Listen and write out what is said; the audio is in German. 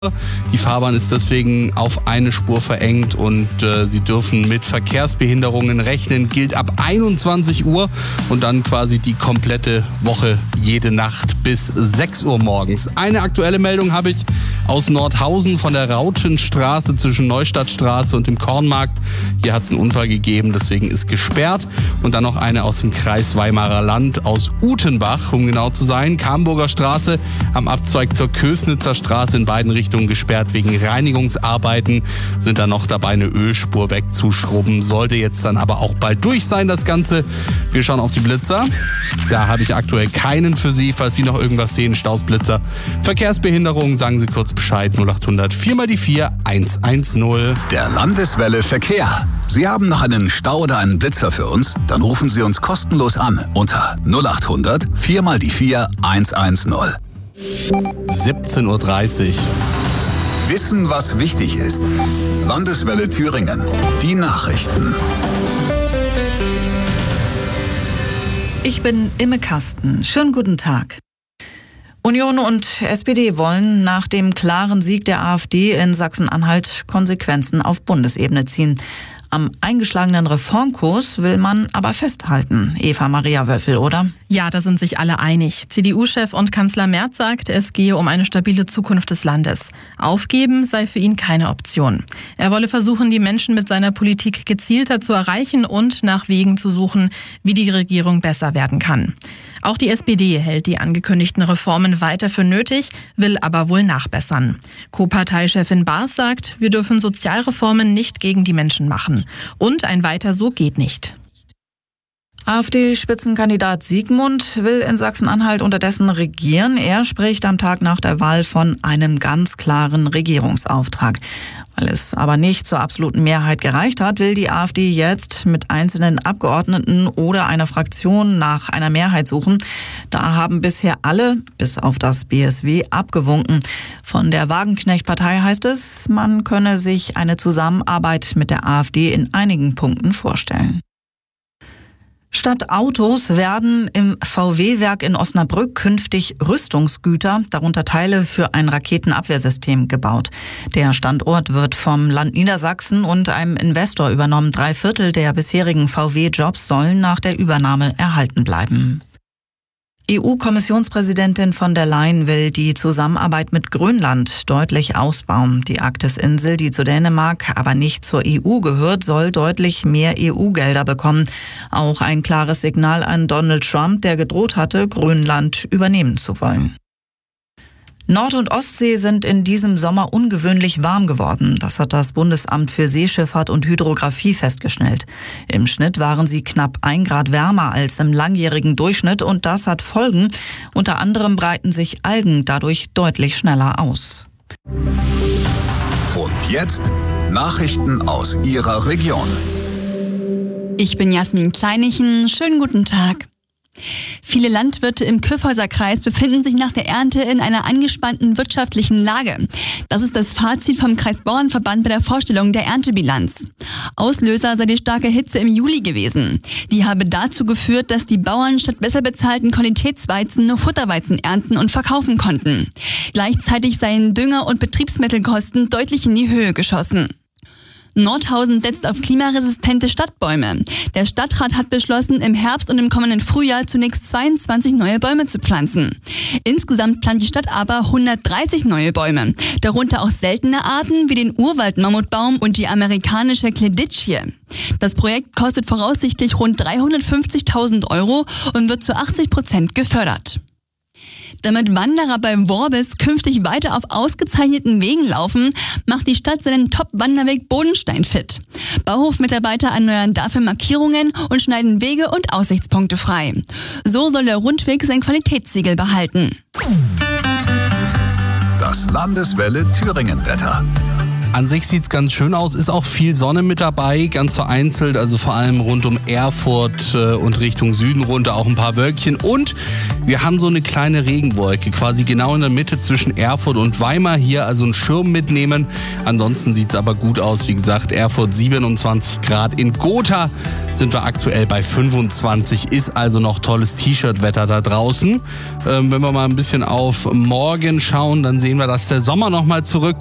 Die Fahrbahn ist deswegen auf eine Spur verengt und Sie dürfen mit Verkehrsbehinderungen rechnen. Gilt ab 21 Uhr und dann quasi die komplette Woche, jede Nacht bis 6 Uhr morgens. Eine aktuelle Meldung habe ich aus Nordhausen von der Rautenstraße zwischen Neustadtstraße und dem Kornmarkt. Hier hat es einen Unfall gegeben, deswegen ist gesperrt. Und dann noch eine aus dem Kreis Weimarer Land, aus Utenbach, um genau zu sein. Kamburger Straße am Abzweig zur Kösnitzer Straße in beiden Richtungen gesperrt wegen Reinigungsarbeiten. Sind da noch dabei, eine Ölspur wegzuschrubben. Sollte jetzt dann aber auch bald durch sein, das Ganze. Wir schauen auf die Blitzer. Da habe ich aktuell keinen für Sie. Falls Sie noch irgendwas sehen, Stausblitzer, Verkehrsbehinderung, sagen Sie kurz Bescheid. 0800 4 mal die 4 110. Der Landeswelle Verkehr. Sie haben noch einen Stau oder einen Blitzer für uns? Dann rufen Sie uns kostenlos an unter 0800 4 mal die 4 110. 17:30 Uhr. Wissen, was wichtig ist. Landeswelle Thüringen. Die Nachrichten. Ich bin Imme Kasten. Schönen guten Tag. Union und SPD wollen nach dem klaren Sieg der AfD in Sachsen-Anhalt Konsequenzen auf Bundesebene ziehen. Am eingeschlagenen Reformkurs will man aber festhalten. Eva-Maria Wölfel, oder? Ja, da sind sich alle einig. CDU-Chef und Kanzler Merz sagt, es gehe um eine stabile Zukunft des Landes. Aufgeben sei für ihn keine Option. Er wolle versuchen, die Menschen mit seiner Politik gezielter zu erreichen und nach Wegen zu suchen, wie die Regierung besser werden kann. Auch die SPD hält die angekündigten Reformen weiter für nötig, will aber wohl nachbessern. Co-Parteichefin Baas sagt, wir dürfen Sozialreformen nicht gegen die Menschen machen. Und ein Weiter so geht nicht. AfD-Spitzenkandidat Siegmund will in Sachsen-Anhalt unterdessen regieren. Er spricht am Tag nach der Wahl von einem ganz klaren Regierungsauftrag. Weil es aber nicht zur absoluten Mehrheit gereicht hat, will die AfD jetzt mit einzelnen Abgeordneten oder einer Fraktion nach einer Mehrheit suchen. Da haben bisher alle, bis auf das BSW, abgewunken. Von der Wagenknecht-Partei heißt es, man könne sich eine Zusammenarbeit mit der AfD in einigen Punkten vorstellen. Statt Autos werden im VW-Werk in Osnabrück künftig Rüstungsgüter, darunter Teile für ein Raketenabwehrsystem, gebaut. Der Standort wird vom Land Niedersachsen und einem Investor übernommen. 3/4 der bisherigen VW-Jobs sollen nach der Übernahme erhalten bleiben. EU-Kommissionspräsidentin von der Leyen will die Zusammenarbeit mit Grönland deutlich ausbauen. Die Arktis-Insel, die zu Dänemark, aber nicht zur EU gehört, soll deutlich mehr EU-Gelder bekommen. Auch ein klares Signal an Donald Trump, der gedroht hatte, Grönland übernehmen zu wollen. Nord- und Ostsee sind in diesem Sommer ungewöhnlich warm geworden. Das hat das Bundesamt für Seeschifffahrt und Hydrographie festgestellt. Im Schnitt waren sie knapp 1 Grad wärmer als im langjährigen Durchschnitt und das hat Folgen. Unter anderem breiten sich Algen dadurch deutlich schneller aus. Und jetzt Nachrichten aus Ihrer Region. Ich bin Jasmin Kleinichen. Schönen guten Tag. Viele Landwirte im Kyffhäuser Kreis befinden sich nach der Ernte in einer angespannten wirtschaftlichen Lage. Das ist das Fazit vom Kreisbauernverband bei der Vorstellung der Erntebilanz. Auslöser sei die starke Hitze im Juli gewesen. Die habe dazu geführt, dass die Bauern statt besser bezahlten Qualitätsweizen nur Futterweizen ernten und verkaufen konnten. Gleichzeitig seien Dünger- und Betriebsmittelkosten deutlich in die Höhe geschossen. Nordhausen setzt auf klimaresistente Stadtbäume. Der Stadtrat hat beschlossen, im Herbst und im kommenden Frühjahr zunächst 22 neue Bäume zu pflanzen. Insgesamt plant die Stadt aber 130 neue Bäume, darunter auch seltene Arten wie den Urwald-Mammutbaum und die amerikanische Kleditschie. Das Projekt kostet voraussichtlich rund 350.000 € und wird zu 80% gefördert. Damit Wanderer beim Worbis künftig weiter auf ausgezeichneten Wegen laufen, macht die Stadt seinen Top-Wanderweg Bodenstein fit. Bauhofmitarbeiter erneuern dafür Markierungen und schneiden Wege und Aussichtspunkte frei. So soll der Rundweg sein Qualitätssiegel behalten. Das Landeswelle Thüringen-Wetter. An sich sieht es ganz schön aus, ist auch viel Sonne mit dabei, ganz vereinzelt, also vor allem rund um Erfurt und Richtung Süden runter auch ein paar Wölkchen. Und wir haben so eine kleine Regenwolke, quasi genau in der Mitte zwischen Erfurt und Weimar. Hier also einen Schirm mitnehmen. Ansonsten sieht es aber gut aus. Wie gesagt, Erfurt 27 Grad. In Gotha sind wir aktuell bei 25. Ist also noch tolles T-Shirt-Wetter da draußen. Wenn wir mal ein bisschen auf morgen schauen, dann sehen wir, dass der Sommer nochmal zurück